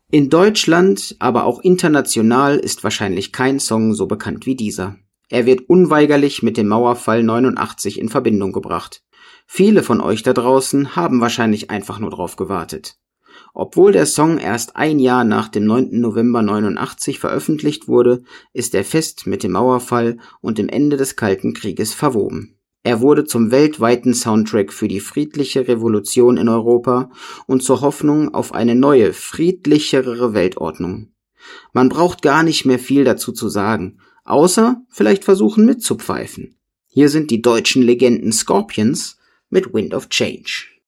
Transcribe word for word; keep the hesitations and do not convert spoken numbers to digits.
In Deutschland, aber auch international ist wahrscheinlich kein Song so bekannt wie dieser. Er wird unweigerlich mit dem Mauerfall neunundachtzig in Verbindung gebracht. Viele von euch da draußen haben wahrscheinlich einfach nur drauf gewartet. Obwohl der Song erst ein Jahr nach dem neunten November neunundachtzig veröffentlicht wurde, ist er fest mit dem Mauerfall und dem Ende des Kalten Krieges verwoben. Er wurde zum weltweiten Soundtrack für die friedliche Revolution in Europa und zur Hoffnung auf eine neue, friedlichere Weltordnung. Man braucht gar nicht mehr viel dazu zu sagen, außer vielleicht versuchen mitzupfeifen. Hier sind die deutschen Legenden Scorpions mit Wind of Change.